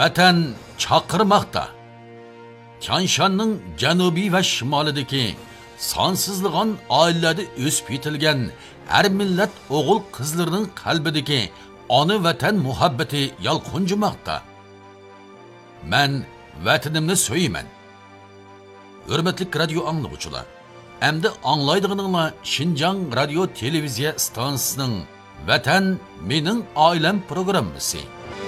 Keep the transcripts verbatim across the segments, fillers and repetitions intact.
Vatan chaqirmoqda. Chanshanning janubiy va shimolidagi sonsizligan oilalarda o'sib yetilgan har millat o'g'il qizlarining qalbidagi ona vatan muhabbati yalqunjimoqda. Men vatanimni so'yman. Hurmatli radio anglovchilar, endi anglaydiganinglar Xinjiang radio televiziya stansiyasining Vatan mening oilam programmasi.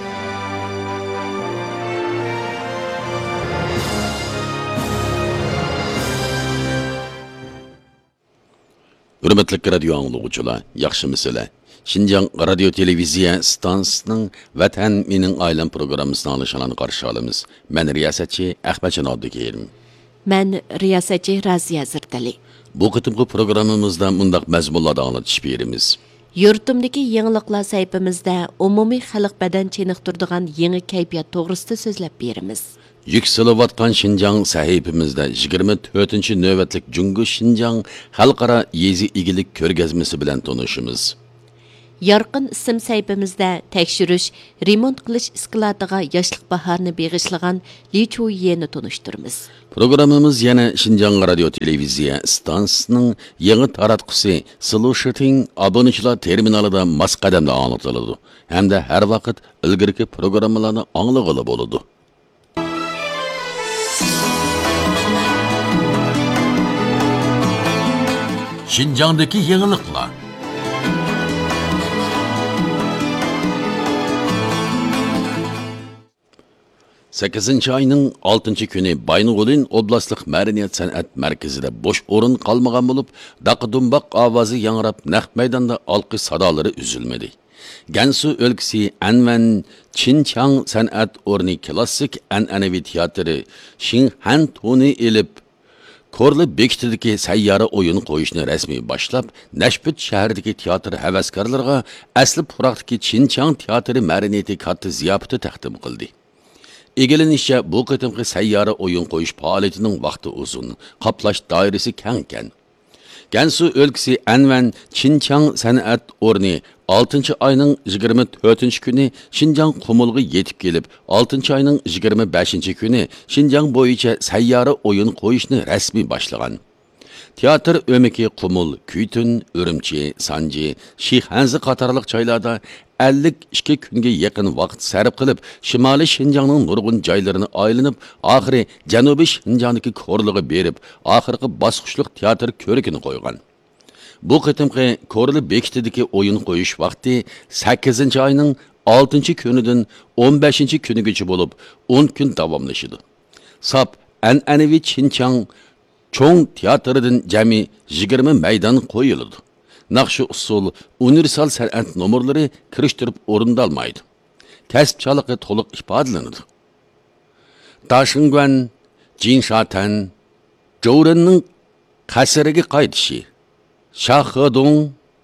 Hurmatli radio anglovchilar, yaxshimisizlar? Xinjiang radio televiziya stansiyasining Vatan mening oilam programmasini alishani qarshi olamiz. Men riyosatchi Ahmadjon Abdukerim. Men riyosatchi Raziya Zirdali. Bu qitimqi programmamizda mundaq mazmunlarda anglatish beramiz. Yurtimdagi yangiliklar saytimizda umumiy xalq badan cheniqtirdigan yangi kayfiyat to'g'risida so'zlab beramiz. Yükselayotgan Xinjiang sahifamizda yigirma to'rtinchi navbatlik Jungo Xinjiang xalqaro yezi igilik ko'rgazmasi bilan tanishamiz. Yarqin ism sayfimizda tekshirish, remont qilish isklatiga yoshlik bahorini beg'ishlagan Li Chuyeni tanishtiramiz. Programmamiz yana Xinjiang radio televiziya stansiyasining yangi taratqusi Solution obunachilar terminalida mos qadamda anlatiladi hamda har vaqt ilgirki programmalarni anglag'ili bo'ladi. Xinjiangdagi yangiliklar. sakkizinchi ayning oltinchi kuni Baynug'ulin oblastlik madaniyat san'at markazida bo'sh o'rin qolmagan bo'lib, daqidumboq ovozi yangrab, naq maydonda olqish sadolari uzilmadi. Gansu o'lkasi Anvan Xinjiang san'at o'rni klassik an'anaviy teatri Xinhan Tuni elib Korli bekitidagi sayyora o'yin qo'yishni rasmiy boshlab, Nashput shahridagi teatr havaskorlariga asli puroqdagi Xinjiang teatri madaniyati katta ziyofati taqdim qildi. Egilinishcha bu qitimqi sayyora o'yin qo'yish faoliyatining vaqti uzun, qoplash doirasi keng-keng. Gansu o'lkasi Anvan Xinjiang san'at o'rni oltinchi ayning yigirma to'rtinchi kuni Xinjiang Qumulga yetib kelib, oltinchi ayning yigirma beshinchi kuni Xinjiang bo'yicha sayyora o'yin qo'yishni rasmiy boshlagan. Teatr o'miki Qumul, Kuytun, Urumchi, Sanji, Shihanzi qatorliq joylarda ellik ikki kunga yaqin vaqt sarf qilib, Shimoliy Xinjiangning nurg'un joylarini aylanib, oxiri Janubiy Xinjiangdagi ko'rliga berib, oxirgi bosqichliq teatr ko'rikini qo'ygan. Bu qitimqi ko'rli bekitidagi o'yin qo'yish vaqti sakkizinchi ayning oltinchi kunidan o'n beshinchi kunigacha bo'lib, o'n kun davomlashadi. Sap an'anaviy Xinjiang cho'ng teatridan jami yigirma maydon qo'yiladi. Naqshi usul, universal san'at nomerlari kirishtirib o'rindalmaydi. Kasbchiligi to'liq ifodalanadi. Dashingguan, Jinshan, Zhourenning qasriga qaytishi, Shahedong,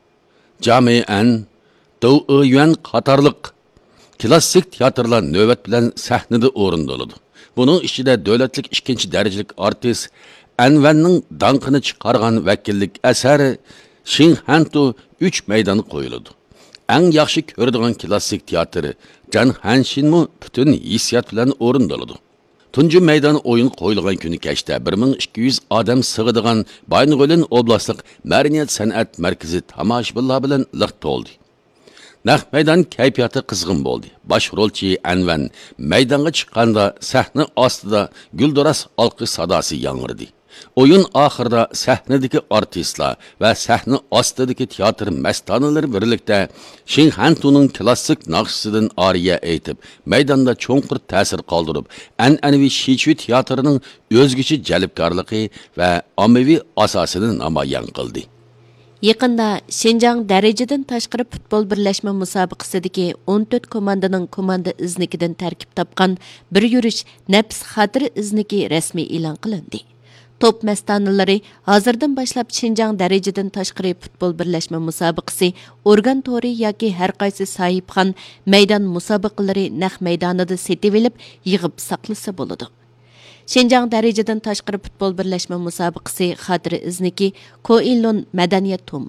Jamian, Dou'yuan qatorliq klassik teatrlar navbat bilan sahnada o'rindaladi. Buning ichida davlatlik ikkinchi darajalik artist Anvanning danqini chiqargan vakillik asari Xinhantu uch maydon qo'yiladi. Eng yaxshi ko'radigan klassik teatri Jan Hanshinmu butun hissiyat bilan o'rindaladi. Tunji maydon o'yin qo'yilgan kuni kechda bir ming ikki yuz odam sig'adigan Baynug'ulin oblastlik madaniyat san'at markazi tomoshabinlar bilan liq to'ldi. Naq maydon kayfiyati qizg'in bo'ldi. Bosh rolchi Anvan maydonga chiqqanda sahna ostida gulduras olqish sadosi yangradi. Oyun oxirida sahnadagi artistlar va sahna ostidagi teatr mastonalari birlikda Xinhantuning klassik naqshisidan ariya aytib, maydonda cho'nqur ta'sir qoldirib, an'anaviy Xichui teatrining o'zgacha jalbkorligi va ommaviy asosini namoyon qildi. Yaqinda Xinjiang darajadan tashqari futbol birlashma musobaqasidagi o'n to'rt komandaning komanda iznikidan tarkib topgan bir yurish nafs xotiri izniki rasmiy e'lon qilindi. Top mastanalari hozirdan boshlab Xinjiang darajadan tashqari futbol birlashma musobaqasi organ tori yoki har qaysi sohibxon maydon musobaqalari naq maydonida setib olib, yig'ib saqlasa bo'ladi. Xinjiang darajadan tashqari futbol birlashma musobaqasi xotiri izniki Koilon madaniyat tomiri.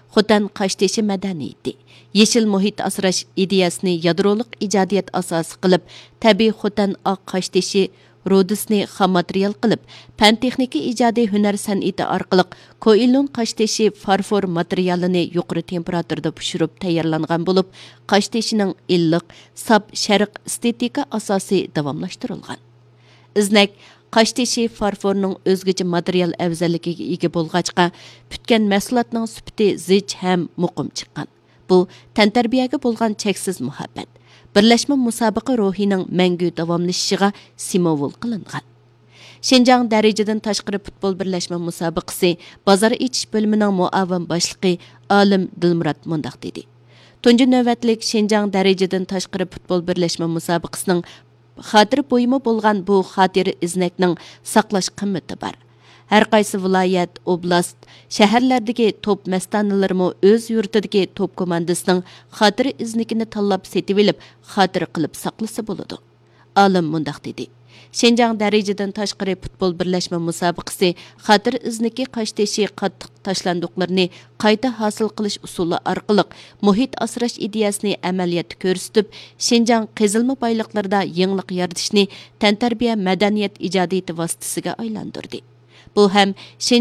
Xotan Qashtashi madaniyati, yeşil muhit asrash ideyasini yadroliq ijodiyat asosi qilib, tabiiy Xotan oq Qashtashi rodisni xam material qilib, fan texnika ijodiy hunar san'ati orqali Koilun Qashtashi farfor materialini yuqori temperaturada pishirib tayyorlangan bo'lib, Qashtashining illiq, sap sharq estetika asosi davomlashtirilgan. Iznak Qashtashi farforning o'zgacha material afzalligiga ega bo'lg'achqa, putgan mahsulotning sifati zich ham muqim chiqqan. Bu tantarbiyaga bo'lgan cheksiz muhabbat, birlashma musobaqa ruhining mangu davomlashishiga simvol qilingan. Şinjan darajadan tashqari futbol birlashma musobaqasi bozor etish bo'limining muavin boshlig'i Olim Dilmurod mundaq dedi. Tunji navbatlik Şinjan darajadan tashqari futbol birlashma musobaqasining xotira bo'yimi bo'lgan bu xotira iznakning saqlash qimmati bor. Har qaysi viloyat, oblast, shaharlardagi top mastonalarimo o'z yurtidagi top komandasining xotira iznikini tanlab setib olib, xotira qilib saqlasa bo'ladi. Olim mundaq dedi. Şinjan darajadan tashqari futbol birlashma musobaqasi xotira izniki Qashtashi qattiq tashlandiqlarini qayta hosil qilish usuli orqali muhit asrash ideyasini amaliyotda ko'rsatib, Şinjan qazilma boyliqlarida yangilik yaratishni tantarbiya madaniyat ijodiyati vositasiga aylantirdi. Bu ham